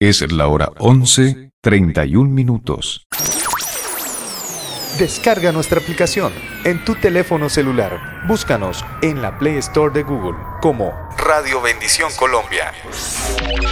Es la hora 11:31. Descarga nuestra aplicación en tu teléfono celular. Búscanos en la Play Store de Google como Radio Bendición Colombia.